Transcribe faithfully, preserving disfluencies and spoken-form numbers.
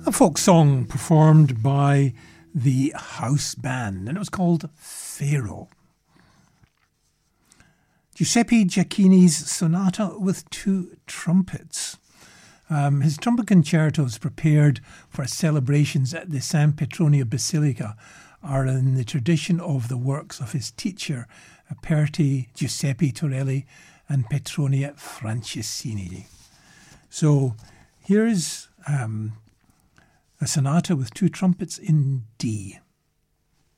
a folk song performed by the House Band, and it was called Pharaoh. Giuseppe Giacchini's Sonata with Two Trumpets. Um, his trumpet concertos prepared for celebrations at the San Petronio Basilica are in the tradition of the works of his teacher, Aperti Giuseppe Torelli and Petronia Franceschini. So here's um, a sonata with two trumpets in D.